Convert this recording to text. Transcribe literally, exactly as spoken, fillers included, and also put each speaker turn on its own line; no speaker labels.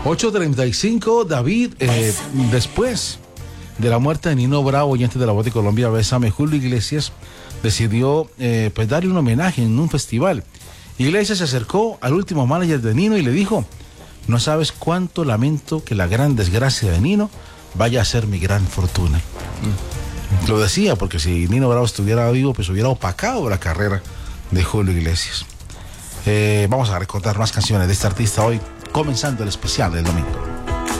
ocho treinta y cinco, David, eh, después de la muerte de Nino Bravo, oyente de la Voz de Colombia, Bésame, Julio Iglesias decidió eh, pues darle un homenaje en un festival. Iglesias se acercó al último manager de Nino y le dijo: no sabes cuánto lamento que la gran desgracia de Nino vaya a ser mi gran fortuna. Mm. Lo decía porque si Nino Bravo estuviera vivo, pues hubiera opacado la carrera de Julio Iglesias. Eh, vamos a recordar más canciones de este artista hoy, comenzando el especial del domingo.